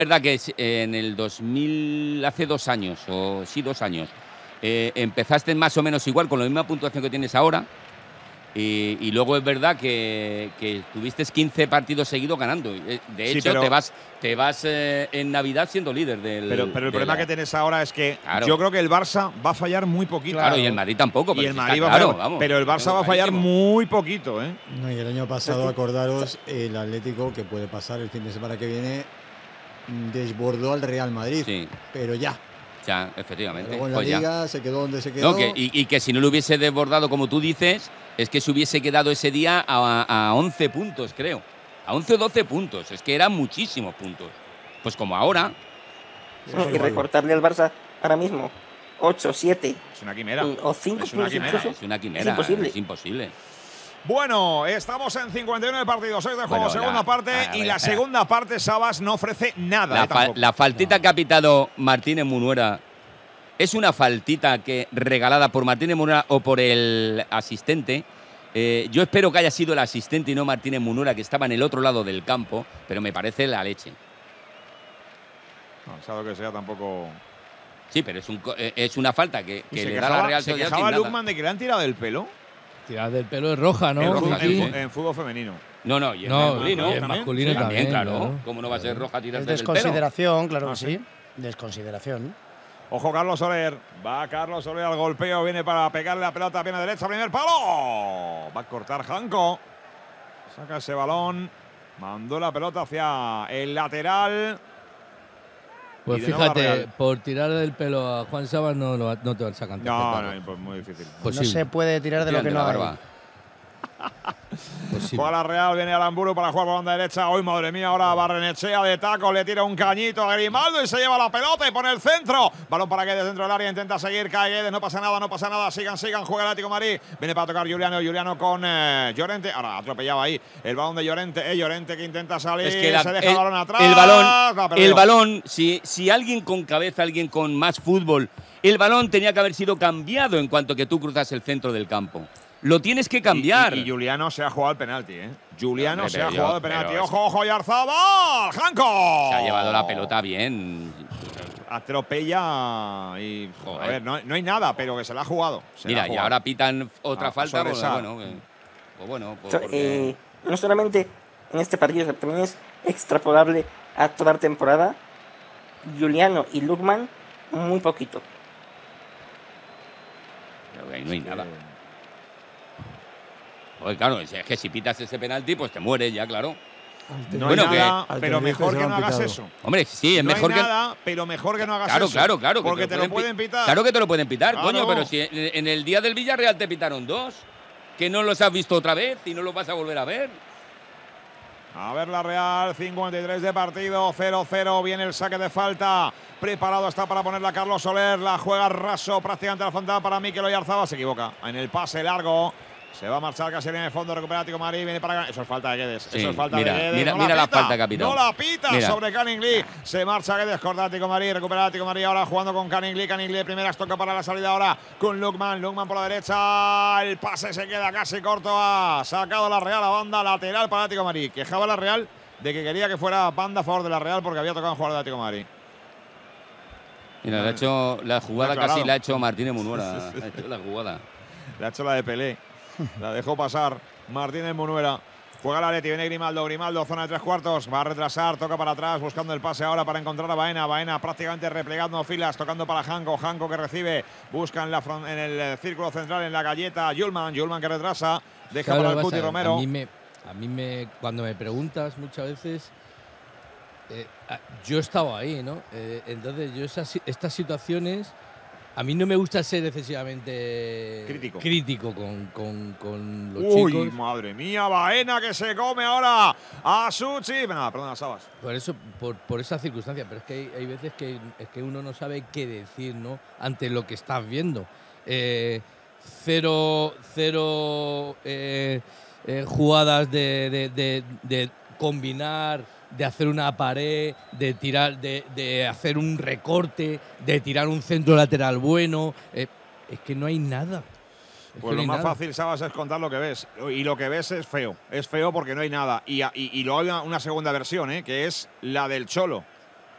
verdad que en el 2000, hace 2 años, o sí, 2 años, empezaste más o menos igual, con la misma puntuación que tienes ahora, y luego es verdad que tuviste 15 partidos seguidos ganando. De hecho, te vas en Navidad siendo líder del… Pero el problema que tienes ahora es que claro, yo creo que el Barça va a fallar muy poquito. Claro, y el Madrid tampoco. Y el Madrid va a fallar, vamos, pero el Barça va a fallar muy poquito, ¿eh? No, y el año pasado, acordaros, el Atlético, que puede pasar el fin de semana que viene, desbordó al Real Madrid. Sí. Pero ya. Ya, efectivamente. Luego en la Pues Liga se quedó donde se quedó. No, y que si no lo hubiese desbordado, como tú dices, es que se hubiese quedado ese día a 11 puntos, creo. A 11 o 12 puntos. Es que eran muchísimos puntos. Pues como ahora. Y recortarle al Barça ahora mismo 8, 7. Es una quimera. O 5 es una quimera. Es una quimera. Es imposible. Es imposible. Bueno, estamos en 51 de partido, 6 de juego, Bueno, segunda parte. Y la segunda parte, Sabas, no ofrece nada. La faltita que ha pitado Martínez Munuera, ¿es una faltita que regalada por Martínez Munuera o por el asistente? Yo espero que haya sido el asistente y no Martínez Munuera, que estaba en el otro lado del campo, pero me parece la leche. No, sabe que sea tampoco… Sí, pero es una falta que le da la Real Sociedad. ¿Se quejaba Lukman de que le han tirado del pelo? Tirar del pelo es roja, ¿no? En fútbol femenino. No, y en masculino. En masculino también, claro. ¿Cómo no va a ser roja tirarse del pelo? Desconsideración, claro que sí. Desconsideración. Ojo, Carlos Soler. Va Carlos Soler al golpeo. Viene para pegarle la pelota. Viene derecha, primer palo. Va a cortar Janko. Saca ese balón. Mandó la pelota hacia el lateral. Pues fíjate, por tirar del pelo a Juan Sabas no te van sacando. No, pues muy difícil. No se puede tirar de lo que no hay. Juega la Real, viene Aramburu para jugar por banda derecha. Hoy, madre mía, ahora Barrenechea de taco, le tira un cañito a Grimaldo y se lleva la pelota y pone el centro. Balón para Guedes dentro del área, intenta seguir, cae Guedes, no pasa nada, sigan, juega el Atlético de Madrid. Viene para tocar Juliano con Llorente. Ahora atropellaba ahí el balón de Llorente. Llorente que intenta salir, se deja el balón atrás. El balón, si alguien con cabeza, alguien con más fútbol, el balón tenía que haber sido cambiado en cuanto que tú cruzas el centro del campo. Lo tienes que cambiar. Y Juliano se ha jugado el penalti, ¿eh? Juliano se ha jugado el penalti. Ojo, Oyarzabal. ¡Janko! Se ha llevado la pelota bien. Atropella y… Joder. A ver, no hay nada, pero que se la ha jugado. Mira, y ahora pitan otra falta. Bueno, no solamente en este partido, también es extrapolable a toda la temporada. Juliano y Lukman, muy poquito. Pero ahí no hay nada. Pues claro, es que si pitas ese penalti, pues te mueres ya, claro. No hay nada, pero mejor que no hagas eso. Hombre, sí, es mejor que… No hay nada, pero mejor que no hagas eso. Claro. Porque te lo pueden pitar. Claro que te lo pueden pitar, claro. Coño, pero si en el día del Villarreal te pitaron 2, que no los has visto otra vez y no los vas a volver a ver. A ver la Real, 53 de partido, 0-0, viene el saque de falta. Preparado está para ponerla Carlos Soler, la juega raso prácticamente a la frontal para Mikel Oyarzabal, se equivoca en el pase largo. Se va a marchar casi en el fondo, recupera Atlético de Madrid, viene para… Eso es falta de Guedes, sí, eso es falta de Guedes. Mira la falta que ha pitado. No la pita sobre Canning Lee. Se marcha Guedes, corta Atlético de Madrid, recupera Atlético de Madrid ahora jugando con Canning Lee de primeras, toca para la salida ahora con Lukman por la derecha. El pase se queda casi corto, ha sacado la Real a banda lateral para Atlético de Madrid. Quejaba la Real de que quería que fuera banda a favor de la Real porque había tocado un jugador de Atlético de Madrid. Mira, la jugada casi la ha hecho Martínez Munuera. La ha hecho la jugada. Le ha hecho la de Pelé. La dejó pasar Martínez Munuera. Juega la Leti, viene Grimaldo, zona de tres cuartos. Va a retrasar, toca para atrás, buscando el pase ahora para encontrar a Baena. Baena prácticamente replegando filas, tocando para Janko que recibe. Busca en el círculo central, en la galleta. Julman que retrasa. Deja para el Cuti Romero. A mí cuando me preguntas muchas veces, yo he estado ahí, ¿no? Entonces yo estas situaciones… A mí no me gusta ser excesivamente crítico con los chicos. Uy, madre mía, Baena que se come ahora a Suchi. Perdona, Sabas. Por eso, por esa circunstancia, pero es que hay veces que uno no sabe qué decir, ¿no? Ante lo que estás viendo. Cero jugadas de combinar, de hacer una pared, de tirar, de hacer un recorte, de tirar un centro lateral bueno. Es que no hay nada. Pues lo más fácil, Sabas, es contar lo que ves. Y lo que ves es feo. Es feo porque no hay nada. Y luego hay una segunda versión, que es la del Cholo.